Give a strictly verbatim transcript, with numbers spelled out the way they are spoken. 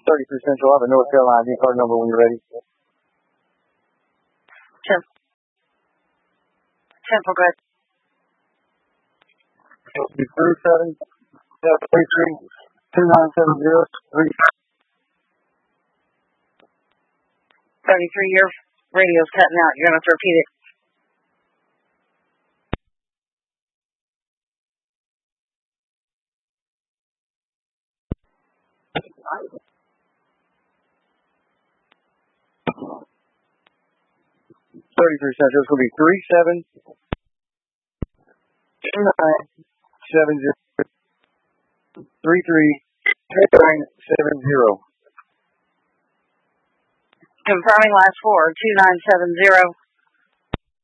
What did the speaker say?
thirty-three Central Ave, North Carolina. D card number when you're ready. Ten. Central, good. three seven three three two nine seven zero three. thirty-three, your radio's cutting out. You're going to have to repeat it. thirty-three Central. It's going to be three seven two nine seven zero three three two nine seven zero. Confirming last four, two nine seven zero.